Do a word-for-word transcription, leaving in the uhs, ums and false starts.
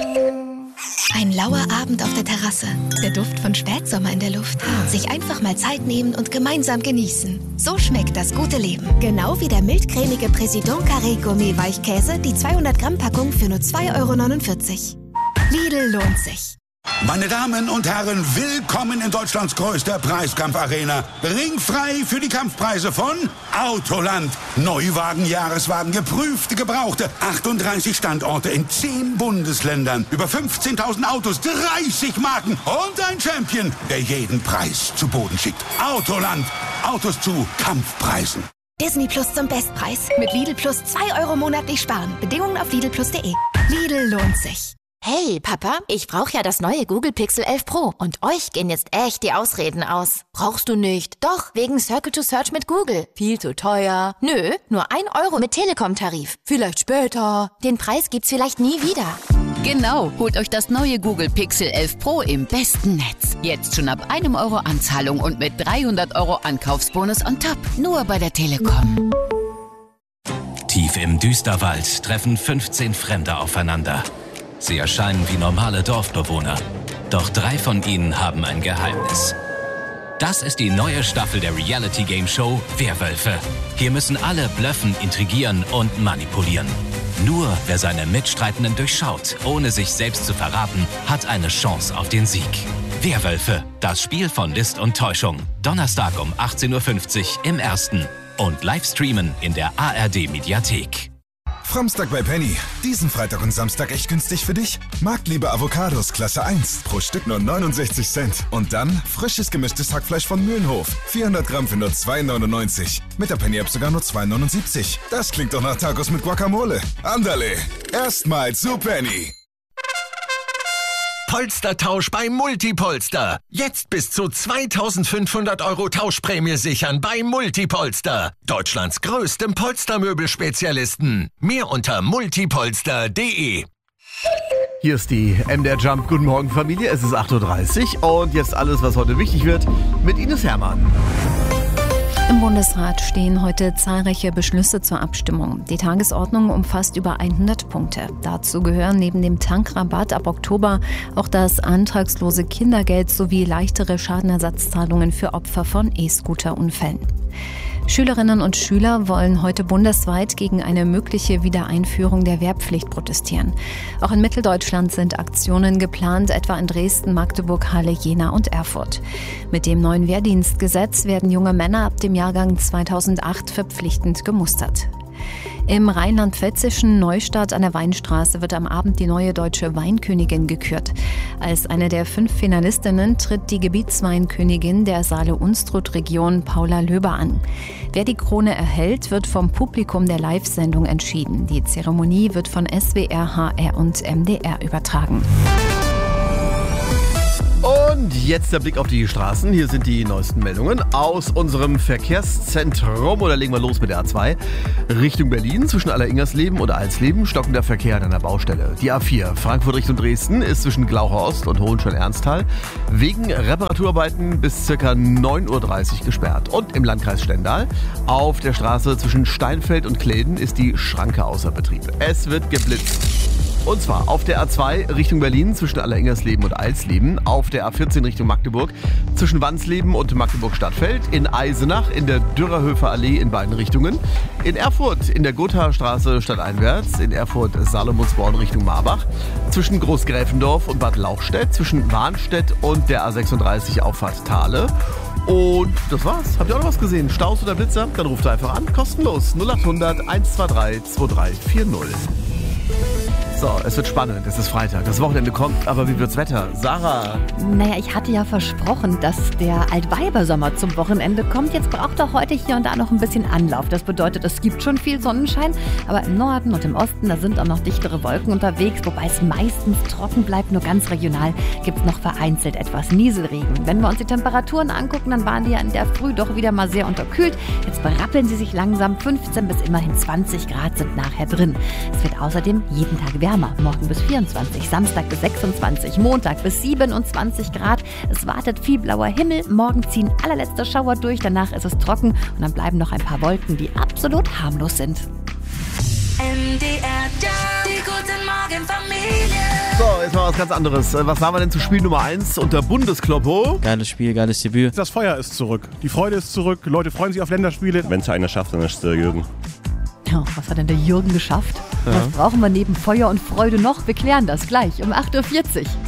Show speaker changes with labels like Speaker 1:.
Speaker 1: Ein lauer Abend auf der Terrasse, der Duft von Spätsommer in der Luft. Sich einfach mal Zeit nehmen und gemeinsam genießen. So schmeckt das gute Leben. Genau wie der mildcremige Président Carré Gourmet Weichkäse, die zweihundert Gramm Packung für nur zwei Euro neunundvierzig. Lidl lohnt sich.
Speaker 2: Meine Damen und Herren, willkommen in Deutschlands größter Preiskampfarena. Ringfrei für die Kampfpreise von Autoland. Neuwagen, Jahreswagen, geprüfte, gebrauchte. achtunddreißig Standorte in zehn Bundesländern. Über fünfzehntausend Autos, dreißig Marken und ein Champion, der jeden Preis zu Boden schickt. Autoland. Autos zu Kampfpreisen.
Speaker 1: Disney Plus zum Bestpreis. Mit Lidl Plus zwei Euro monatlich sparen. Bedingungen auf lidl plus punkt de. Lidl lohnt sich.
Speaker 3: Hey, Papa, ich brauche ja das neue Google Pixel elf Pro und euch gehen jetzt echt die Ausreden aus. Brauchst du nicht? Doch, wegen Circle to Search mit Google. Viel zu teuer. Nö, nur ein Euro mit Telekom-Tarif. Vielleicht später. Den Preis gibt's vielleicht nie wieder.
Speaker 4: Genau, holt euch das neue Google Pixel elf Pro im besten Netz. Jetzt schon ab einem Euro Anzahlung und mit dreihundert Euro Ankaufsbonus on top. Nur bei der Telekom.
Speaker 5: Tief im Düsterwald treffen fünfzehn Fremde aufeinander. Sie erscheinen wie normale Dorfbewohner. Doch drei von ihnen haben ein Geheimnis. Das ist die neue Staffel der Reality-Game-Show Werwölfe. Hier müssen alle blöffen, intrigieren und manipulieren. Nur wer seine Mitstreitenden durchschaut, ohne sich selbst zu verraten, hat eine Chance auf den Sieg. Werwölfe, das Spiel von List und Täuschung. Donnerstag um achtzehn Uhr fünfzig im Ersten. Und live streamen in der A R D-Mediathek.
Speaker 6: Framstag bei Penny. Diesen Freitag und Samstag echt günstig für dich? Marktliebe Avocados Klasse eins. Pro Stück nur neunundsechzig Cent. Und dann frisches gemischtes Hackfleisch von Mühlenhof. vierhundert Gramm für nur zwei neunundneunzig. Mit der Penny-App sogar nur zwei neunundsiebzig. Das klingt doch nach Tacos mit Guacamole. Andale. Erstmal zu Penny.
Speaker 7: Polstertausch bei Multipolster. Jetzt bis zu zweitausendfünfhundert Euro Tauschprämie sichern bei Multipolster. Deutschlands größtem Polstermöbelspezialisten. Mehr unter multipolster punkt de.
Speaker 8: Hier ist die M D R Jump. Guten Morgen, Familie. Es ist acht Uhr dreißig und jetzt alles, was heute wichtig wird, mit Ines Hermann.
Speaker 9: Im Bundesrat stehen heute zahlreiche Beschlüsse zur Abstimmung. Die Tagesordnung umfasst über hundert Punkte. Dazu gehören neben dem Tankrabatt ab Oktober auch das antragslose Kindergeld sowie leichtere Schadenersatzzahlungen für Opfer von E-Scooter-Unfällen. Schülerinnen und Schüler wollen heute bundesweit gegen eine mögliche Wiedereinführung der Wehrpflicht protestieren. Auch in Mitteldeutschland sind Aktionen geplant, etwa in Dresden, Magdeburg, Halle, Jena und Erfurt. Mit dem neuen Wehrdienstgesetz werden junge Männer ab dem Jahrgang zweitausendacht verpflichtend gemustert. Im rheinland-pfälzischen Neustadt an der Weinstraße wird am Abend die neue deutsche Weinkönigin gekürt. Als eine der fünf Finalistinnen tritt die Gebietsweinkönigin der Saale-Unstrut-Region Paula Löber an. Wer die Krone erhält, wird vom Publikum der Live-Sendung entschieden. Die Zeremonie wird von S W R, H R und M D R übertragen.
Speaker 8: Und jetzt der Blick auf die Straßen. Hier sind die neuesten Meldungen aus unserem Verkehrszentrum. Oder legen wir los mit der A zwei. Richtung Berlin zwischen Alleringersleben und Alsleben stockender Verkehr an einer Baustelle. Die A vier Frankfurt Richtung Dresden ist zwischen Glauchhorst und Hohenstein-Ernsthal wegen Reparaturarbeiten bis ca. neun Uhr dreißig gesperrt. Und im Landkreis Stendal auf der Straße zwischen Steinfeld und Kleden ist die Schranke außer Betrieb. Es wird geblitzt. Und zwar auf der A zwei Richtung Berlin zwischen Alleringersleben und Alsleben, auf der A vierzehn Richtung Magdeburg zwischen Wansleben und Magdeburg-Stadtfeld, in Eisenach in der Dürerhöfer Allee in beiden Richtungen, in Erfurt in der Gothaer stadteinwärts, in Erfurt Salomonsborn Richtung Marbach, zwischen Großgräfendorf und Bad Lauchstädt, zwischen Warnstedt und der A sechsunddreißig Auffahrt Thale. Und das war's. Habt ihr auch noch was gesehen? Staus oder Blitzer? Dann ruft einfach an. Kostenlos. null achthundert eins zwei drei zwei drei vier null. So, es wird spannend. Es ist Freitag. Das Wochenende kommt, aber wie wird's Wetter? Sarah?
Speaker 10: Naja, ich hatte ja versprochen, dass der Altweibersommer zum Wochenende kommt. Jetzt braucht er heute hier und da noch ein bisschen Anlauf. Das bedeutet, es gibt schon viel Sonnenschein, aber im Norden und im Osten, da sind auch noch dichtere Wolken unterwegs, wobei es meistens trocken bleibt. Nur ganz regional gibt es noch vereinzelt etwas Nieselregen. Wenn wir uns die Temperaturen angucken, dann waren die ja in der Früh doch wieder mal sehr unterkühlt. Jetzt berappeln sie sich langsam. fünfzehn bis immerhin zwanzig Grad sind nachher drin. Es wird außerdem jeden Tag wärmer. Morgen bis vierundzwanzig, Samstag bis sechsundzwanzig, Montag bis siebenundzwanzig Grad. Es wartet viel blauer Himmel. Morgen ziehen allerletzte Schauer durch. Danach ist es trocken und dann bleiben noch ein paar Wolken, die absolut harmlos sind.
Speaker 11: M D R, die guten Morgen Familie.
Speaker 8: So, jetzt mal was ganz anderes. Was haben wir denn zu Spiel Nummer eins unter Bundeskloppo?
Speaker 11: Geiles Spiel, geiles Debüt.
Speaker 12: Das Feuer ist zurück. Die Freude ist zurück. Leute freuen sich auf Länderspiele.
Speaker 13: Wenn es einer schafft, dann ist es der Jürgen.
Speaker 10: Ja, was hat denn der Jürgen geschafft?
Speaker 8: Ja.
Speaker 10: Was brauchen wir neben Feuer und Freude noch? Wir klären das gleich um acht Uhr vierzig.